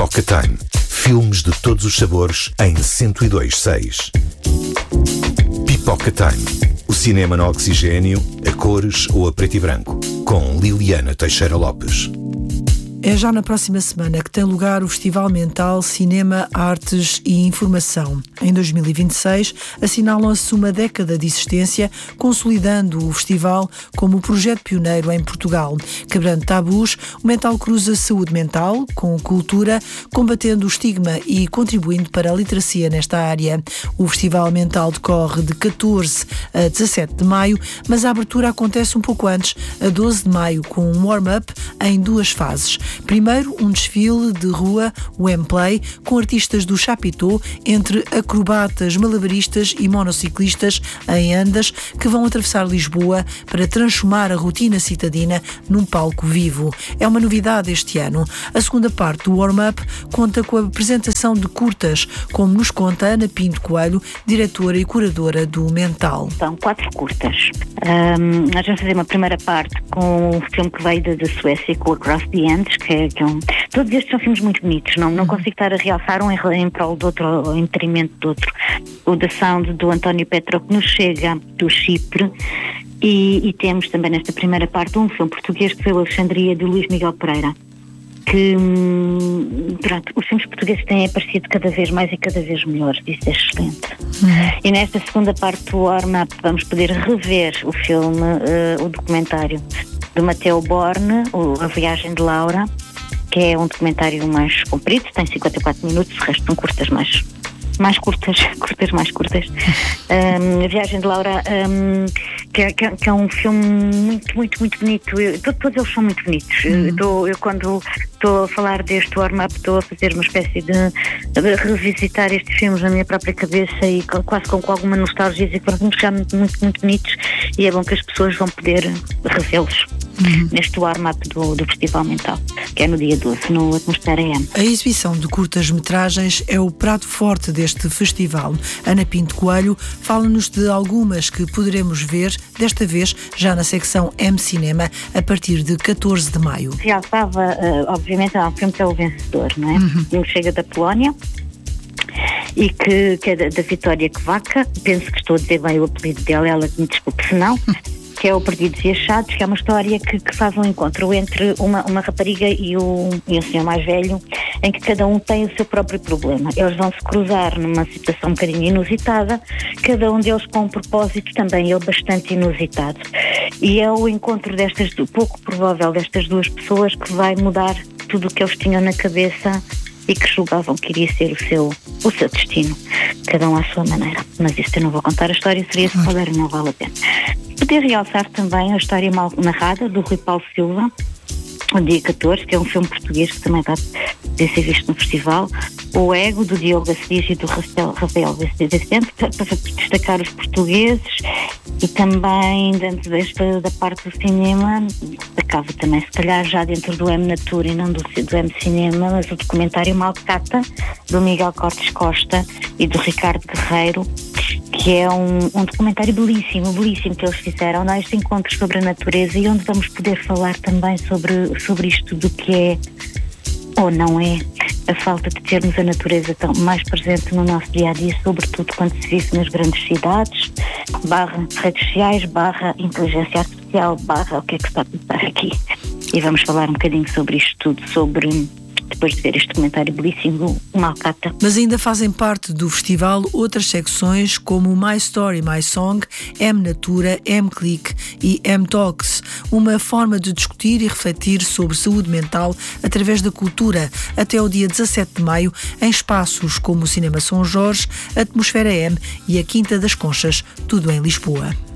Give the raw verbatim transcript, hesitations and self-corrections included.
Pipoca Time. Filmes de todos os sabores em cento e dois ponto seis. Pipoca Time. O cinema no oxigênio, a cores ou a preto e branco. Com Liliana Teixeira Lopes. É já na próxima semana que tem lugar o Festival Mental Cinema, Artes e Informação. Em dois mil e vinte e seis, assinalam-se uma década de existência, consolidando o festival como o projeto pioneiro em Portugal. Quebrando tabus, o Mental cruza saúde mental com cultura, combatendo o estigma e contribuindo para a literacia nesta área. O Festival Mental decorre de catorze a dezassete de maio, mas a abertura acontece um pouco antes, a doze de maio, com um warm-up em duas fases. Primeiro, um desfile de rua, o M-Play, com artistas do chapitô, entre acrobatas, malabaristas e monociclistas em andas, que vão atravessar Lisboa para transformar a rotina citadina num palco vivo. É uma novidade este ano. A segunda parte do warm-up conta com a apresentação de curtas, como nos conta Ana Pinto Coelho, diretora e curadora do Mental. São quatro curtas. Um, nós vamos fazer uma primeira parte com o filme que veio da Suécia, com Across the Andes, que é, que é um... Todos estes são filmes muito bonitos, não, não consigo estar a realçar um em, em prol do outro, ou em detrimento do outro. O The Sound, do António Petro, que nos chega do Chipre, e, e temos também nesta primeira parte um filme português que foi o Alexandria, de Luís Miguel Pereira, que, pronto, os filmes portugueses têm aparecido cada vez mais e cada vez melhores, isso é excelente. Uhum. E nesta segunda parte do warm-up vamos poder rever o filme, uh, o documentário do Mateo Borne, o A Viagem de Laura, que é um documentário mais comprido, tem cinquenta e quatro minutos, o resto são curtas mais, mais curtas, curtas mais curtas. Um, a Viagem de Laura, um, que, é, que é um filme muito, muito, muito bonito. Eu, todos, todos eles são muito bonitos. Uhum. Eu, tô, eu quando estou a falar deste warm-up, estou a fazer uma espécie de, de revisitar estes filmes na minha própria cabeça e com, quase com, com alguma nostalgia, e foram filmes já muito, muito, muito bonitos, e é bom que as pessoas vão poder revê-los. Uhum. Neste warm-up do, do Festival Mental, que é no dia doze, no Atmosfera M. A exibição de curtas-metragens é o prato forte deste festival. Ana Pinto Coelho fala-nos de algumas que poderemos ver, desta vez já na secção M Cinema, a partir de catorze de maio. Realçava, uh, obviamente, há um filme que é o Vencedor, não é? Uhum. Um chega da Polónia, e que, que é da, da Vitória Kvaca, penso que estou a dizer bem o apelido dela, ela que me desculpe se não, que é o Perdidos e Achados, que é uma história que, que faz um encontro entre uma, uma rapariga e o, e o senhor mais velho, em que cada um tem o seu próprio problema. Eles vão se cruzar numa situação um bocadinho inusitada, cada um deles com um propósito também ele bastante inusitado. E é o encontro destas, pouco provável destas duas pessoas, que vai mudar tudo o que eles tinham na cabeça e que julgavam que iria ser o seu, o seu destino, cada um à sua maneira. Mas isso eu não vou contar a história, seria spoiler, não vale a pena. Poder realçar também a história mal narrada do Rui Paulo Silva, o dia catorze, que é um filme português que também vai ser visto no festival. O Ego, do Diogo Assis e do Rafael, Rafael Vicente, para destacar os portugueses. E também, dentro desta da parte do cinema, destacava também, se calhar já dentro do M Natura e não do, do M Cinema, mas o documentário Malcata, do Miguel Cortes Costa e do Ricardo Guerreiro, que é um, um documentário belíssimo, belíssimo que eles fizeram, não é? Este encontro sobre a natureza, e onde vamos poder falar também sobre, sobre isto do que é ou não é a falta de termos a natureza tão mais presente no nosso dia-a-dia, sobretudo quando se vive nas grandes cidades, barra redes sociais, barra inteligência artificial, barra o que é que se está a passar aqui. E vamos falar um bocadinho sobre isto tudo, sobre... depois de ver este documentário belíssimo, Malcata. Mas ainda fazem parte do festival outras secções como My Story, My Song, M Natura, M Click e M Talks, uma forma de discutir e refletir sobre saúde mental através da cultura, até o dia dezassete de maio, em espaços como o Cinema São Jorge, a Atmosfera M e a Quinta das Conchas, tudo em Lisboa.